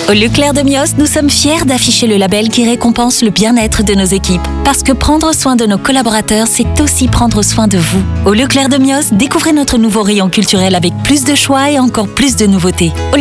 Au Leclerc de Mios, nous sommes fiers d'afficher le label qui récompense le bien-être de nos équipes. Parce que prendre soin de nos collaborateurs, c'est aussi prendre soin de vous. Au Leclerc de Mios, découvrez notre nouveau rayon culturel avec plus de choix et encore plus de nouveautés.